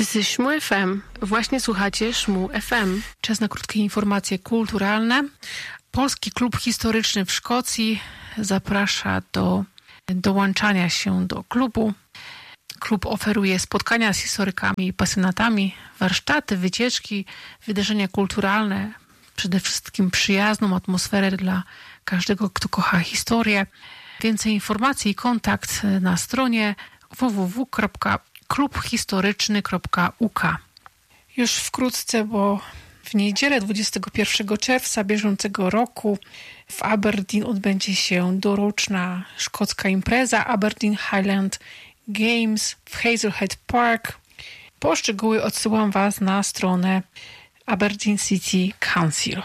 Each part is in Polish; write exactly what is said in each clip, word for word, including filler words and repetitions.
This is Szmu F M. Właśnie słuchacie Szmu F M. Czas na krótkie informacje kulturalne. Polski Klub Historyczny w Szkocji zaprasza do dołączania się do klubu. Klub oferuje spotkania z historykami i pasjonatami, warsztaty, wycieczki, wydarzenia kulturalne, przede wszystkim przyjazną atmosferę dla każdego, kto kocha historię. Więcej informacji i kontakt na stronie w w w kropka klub historyczny kropka u k. Już wkrótce, bo w niedzielę dwudziestego pierwszego czerwca bieżącego roku w Aberdeen odbędzie się doroczna szkocka impreza Aberdeen Highland Games w Hazelhead Park. Po szczegóły odsyłam Was na stronę Aberdeen City Council.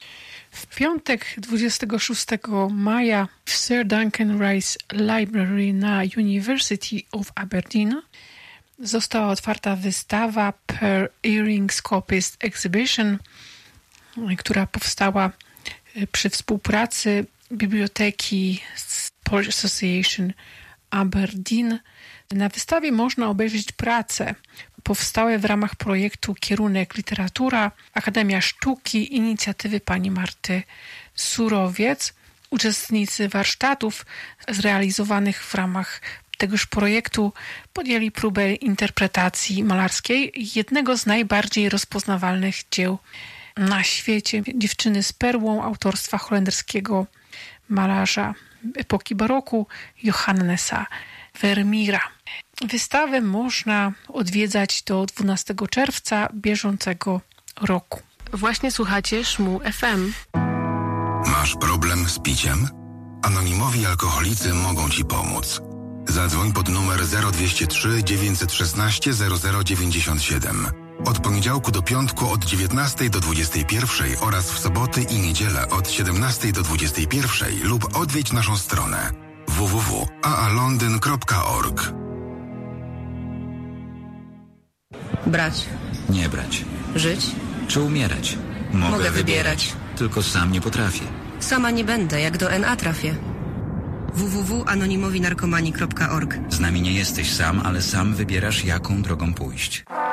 W piątek dwudziestego szóstego maja w Sir Duncan Rice Library na University of Aberdeen została otwarta wystawa Per Earrings Copist Exhibition, która powstała przy współpracy Biblioteki Polish Association Aberdeen. Na wystawie można obejrzeć prace powstałe w ramach projektu Kierunek Literatura, Akademia Sztuki, inicjatywy pani Marty Surowiec. Uczestnicy warsztatów zrealizowanych w ramach tegoż projektu podjęli próbę interpretacji malarskiej jednego z najbardziej rozpoznawalnych dzieł na świecie, Dziewczyny z perłą, autorstwa holenderskiego malarza epoki baroku Johannesa Vermeera. Wystawę można odwiedzać do dwunastego czerwca bieżącego roku. Właśnie słuchacie Szmu F M. Masz problem z piciem? Anonimowi alkoholicy mogą Ci pomóc. Zadzwoń pod numer zero dwieście trzy dziewięćset szesnaście zero zero dziewięćdziesiąt siedem. Od poniedziałku do piątku od dziewiętnastej do dwudziestej pierwszej oraz w soboty i niedzielę od siedemnastej do dwudziestej pierwszej lub odwiedź naszą stronę w w w kropka a a londyn kropka org. Brać. Nie brać. Żyć. Czy umierać? Mogę, Mogę wybierać. wybierać. Tylko sam nie potrafię. Sama nie będę, jak do N A trafię. w w w kropka anonimowi narkomani kropka org. Z nami nie jesteś sam, ale sam wybierasz, jaką drogą pójść.